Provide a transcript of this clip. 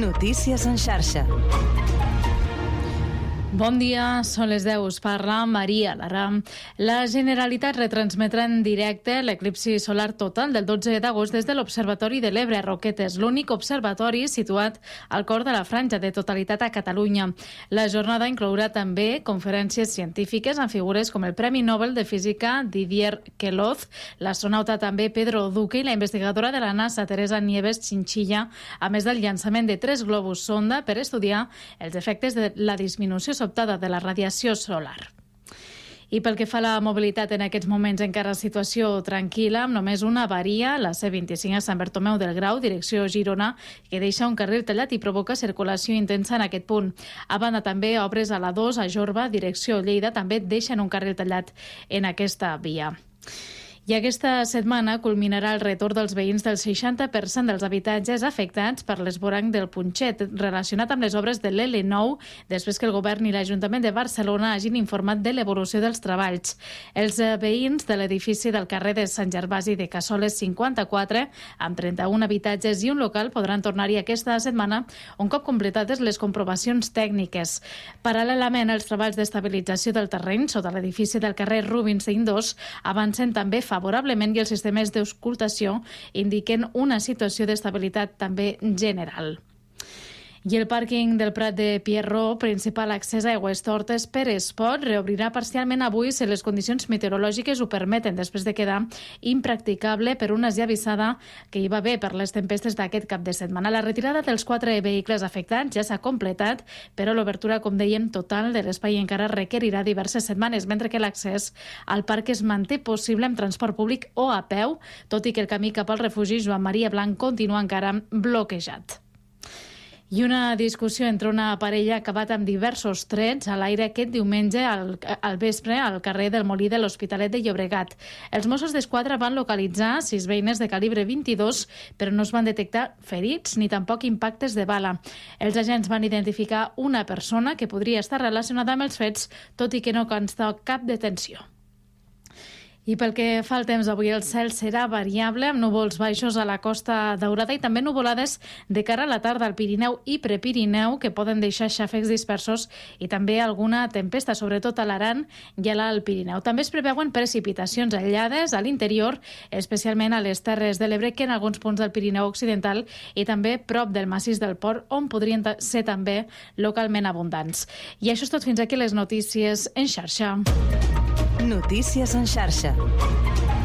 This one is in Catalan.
Notícies en xarxa. Bon dia, són les 10, us parla Maria Lara. La Generalitat retransmetrà en directe l'eclipsi solar total del 12 d'agost des de l'Observatori de l'Ebre a Roquetes, l'únic observatori situat al cor de la franja de totalitat a Catalunya. La jornada inclourà també conferències científiques amb figures com el Premi Nobel de Física Didier Queloz, l'astronauta també Pedro Duque i la investigadora de la NASA Teresa Nieves Chinchilla, a més del llançament de 3 globus sonda per estudiar els efectes de la disminució sobtada de la radiació solar. I pel que fa a la mobilitat, en aquests moments encara situació tranquil·la, amb només una avaria, la C25 a Sant Bartomeu del Grau, direcció Girona, que deixa un carril tallat i provoca circulació intensa en aquest punt. A banda, també obres a la 2 a Jorba, direcció Lleida, també deixen un carril tallat en aquesta via. I aquesta setmana culminarà el retorn dels veïns del 60% dels habitatges afectats per l'esvoranc del Punxet, relacionat amb les obres de l'L9, després que el govern i l'Ajuntament de Barcelona hagin informat de l'evolució dels treballs. Els veïns de l'edifici del carrer de Sant Gervasi de Cassoles 54, amb 31 habitatges i un local, podran tornar-hi aquesta setmana un cop completades les comprovacions tècniques. Paral·lelament, els treballs d'estabilització del terreny sota l'edifici del carrer Rubinstein 2 avancen també favorablement i els sistemes d'auscultació indiquen una situació d'estabilitat també general. I el pàrquing del Prat de Pierrot, principal accés a Aigüestortes per Espot, reobrirà parcialment avui si les condicions meteorològiques ho permeten, després de quedar impracticable per una esllavissada que hi va haver per les tempestes d'aquest cap de setmana. La retirada dels 4 vehicles afectats ja s'ha completat, però l'obertura, com dèiem, total de l'espai encara requerirà diverses setmanes, mentre que l'accés al parc es manté possible amb transport públic o a peu, tot i que el camí cap al refugi Joan Maria Blanc continua encara bloquejat. I una discussió entre una parella ha acabat amb diversos trets a l'aire aquest diumenge al vespre al carrer del Molí de l'Hospitalet de Llobregat. Els Mossos d'Esquadra van localitzar 6 beines de calibre 22, però no es van detectar ferits ni tampoc impactes de bala. Els agents van identificar una persona que podria estar relacionada amb els fets, tot i que no consta cap detenció. I pel que fa al temps, avui el cel serà variable, amb núvols baixos a la Costa Daurada i també nuvolades de cara a la tarda al Pirineu i Prepirineu, que poden deixar xàfecs dispersos i també alguna tempesta, sobretot a l'Aran i a l'Alt Pirineu. També es preveuen precipitacions aïllades a l'interior, especialment a les Terres de l'Ebre, que en alguns punts del Pirineu Occidental i també prop del massís del Port, on podrien ser també localment abundants. I això és tot, fins aquí les notícies en xarxa. Notícies en xarxa.